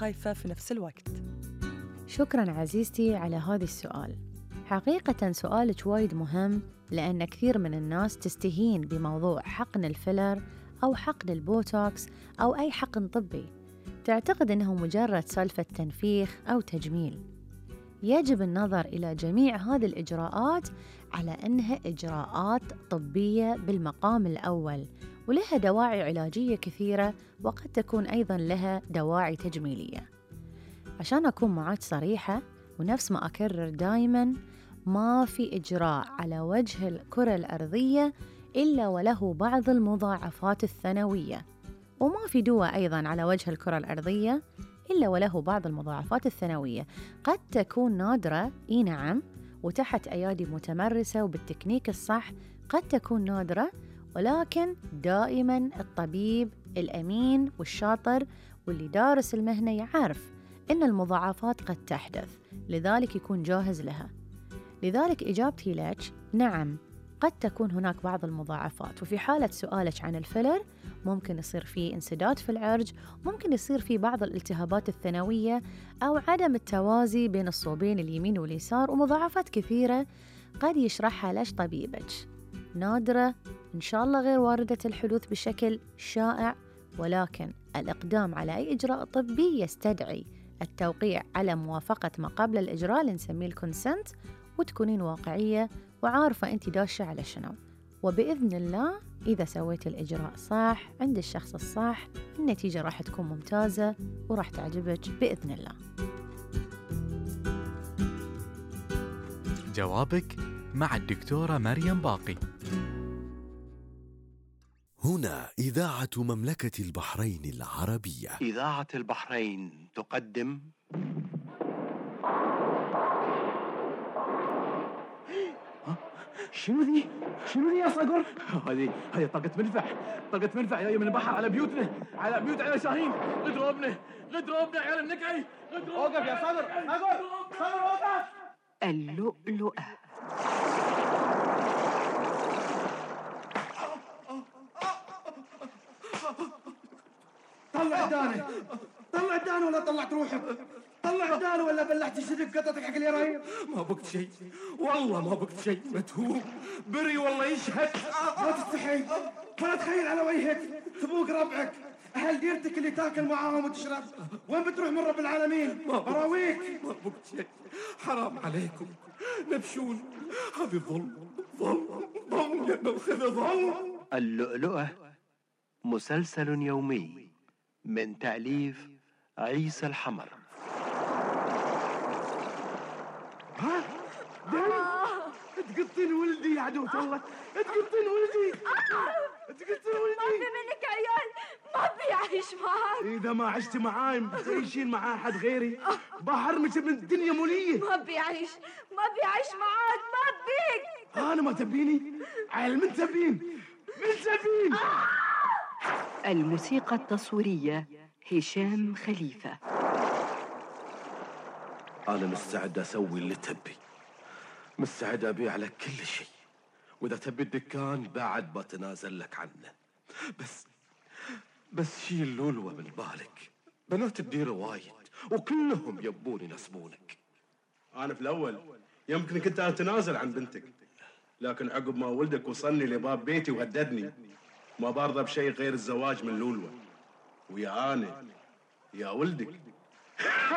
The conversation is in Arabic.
خايفة في نفس الوقت؟ شكراً عزيزتي على هذا السؤال. حقيقة سؤالك وايد مهم، لأن كثير من الناس تستهين بموضوع حقن الفيلر أو حقن البوتوكس أو أي حقن طبي، تعتقد أنه مجرد سالفة تنفيخ أو تجميل. يجب النظر إلى جميع هذه الإجراءات على أنها إجراءات طبية بالمقام الأول، ولها دواعي علاجية كثيرة، وقد تكون أيضاً لها دواعي تجميلية. عشان أكون معاك صريحة، ونفس ما أكرر دايماً، ما في إجراء على وجه الكرة الأرضية إلا وله بعض المضاعفات الثانوية، وما في دواء أيضاً على وجه الكرة الأرضية إلا وله بعض المضاعفات الثانوية. قد تكون نادرة، نعم، وتحت أيادي متمرسة وبالتكنيك الصح قد تكون نادرة، ولكن دائماً الطبيب الأمين والشاطر واللي دارس المهنة يعرف إن المضاعفات قد تحدث، لذلك يكون جاهز لها. لذلك إجابتي لك نعم، قد تكون هناك بعض المضاعفات. وفي حالة سؤالك عن الفيلر، ممكن يصير فيه انسداد في العرج، ممكن يصير فيه بعض الالتهابات الثانوية أو عدم التوازي بين الصوبين اليمين واليسار، ومضاعفات كثيرة قد يشرحها لك طبيبك. نادرة إن شاء الله، غير واردة الحدوث بشكل شائع، ولكن الإقدام على أي إجراء طبي يستدعي التوقيع على موافقة ما قبل الإجراء اللي نسميه الكونسنت، وتكونين واقعية وعارفة أنت داشة على شنو. وبإذن الله إذا سويت الإجراء صح عند الشخص الصح، النتيجة راح تكون ممتازة وراح تعجبك بإذن الله. جوابك مع الدكتورة مريم باقي. هنا إذاعة مملكة البحرين العربية. إذاعة البحرين تقدم شنو ذي يا صقر؟ هذه طاقة منفع جاية من البحر على بيوتنا، على بيوت على شاهين. غدروبنا يا عيال النكعي. اوقف يا صقر اوقف. اللؤلؤة. طلع الدانة ولا طلعت روحك؟ طلع الدانة ولا بلعت الشدق قطتك حق اليرايم؟ ما بقت شيء، والله ما بقت شيء. متهوب بري والله يشهد. ما تستحي ولا تخيل على وجهك تبوق ربعك، أهل ديرتك اللي تاكل معاهم وتشرب. وين بتروح من رب العالمين؟ براويك. ما بقت شيء، حرام عليكم نبشون. هذه ظلم يا نوخذ ظلم. اللؤلؤة مسلسل يومي من تأليف عيسى الحمر. تقطين ولدي يا عدو الله، تقطين ولدي. ما في منك عيال، ما بيعيش معاك. إذا ما عشت معاي بتعيشين مع أحد غيري. بحرمك من الدنيا مولية. ما بيعيش معاك، ما بيك. أنا ما تبيني؟ عيل من تبين؟ الموسيقى التصويرية هشام خليفة. أنا مستعد أسوي اللي تبي، مستعد أبيع لك كل شيء، وإذا تبي الدكان بعد بتنازل لك عنه. بس شيل لولوة من بالك، بنات الديرة وايد وكلهم يبون ينسبونك. أنا في الأول يمكن كنت أتنازل عن بنتك، لكن عقب ما ولدك وصلني لباب بيتي وهددني، ما برضى بشيء غير الزواج من لولوة. ويا أنا يا ولدك